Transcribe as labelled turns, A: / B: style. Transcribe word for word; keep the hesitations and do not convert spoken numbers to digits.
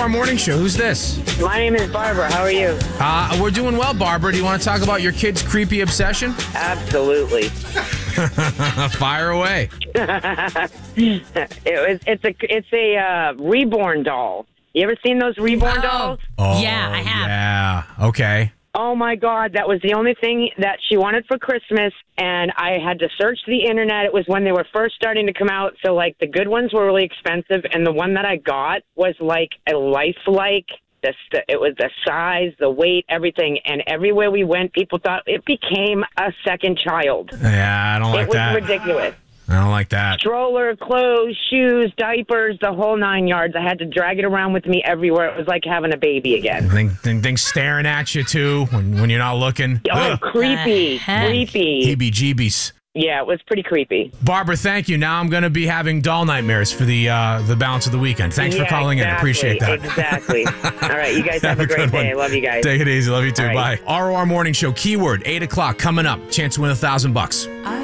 A: R Morning Show. Who's this?
B: My name is Barbara. How are you?
A: Uh, we're doing well, Barbara. Do you want to talk about your kid's creepy obsession?
B: Absolutely.
A: Fire away.
B: it was. It's a. It's a uh, reborn doll. You ever seen those reborn
C: Oh.
B: dolls?
A: Oh,
C: Yeah, I have.
A: Yeah. Okay.
B: Oh my God, that was the only thing that she wanted for Christmas, and I had to search the internet. It was when they were first starting to come out, so like the good ones were really expensive, and the one that I got was like a lifelike. The st- it was the size, the weight, everything, and everywhere we went, people thought it became a second child.
A: Yeah, I don't like
B: it was
A: that.
B: ridiculous.
A: I don't like that.
B: Stroller, clothes, shoes, diapers, the whole nine yards. I had to drag it around with me everywhere. It was like having a baby again.
A: Thing, thing, things staring at you, too, when, when you're not looking.
B: Oh,
A: Ugh.
B: creepy,
C: heck?
B: creepy.
A: Heebie-jeebies.
B: Yeah, it was pretty creepy.
A: Barbara, thank you. Now I'm going to be having doll nightmares for the uh, the balance of the weekend. Thanks
B: Yeah,
A: for calling in. I
B: exactly,
A: appreciate that.
B: Exactly. All right, you guys have, a great
A: good
B: day.
A: one.
B: I love you guys.
A: Take it easy. Love you too.
B: All right.
A: Bye. R O R Morning Show. Keyword, eight o'clock coming up. Chance to win a thousand bucks.
D: I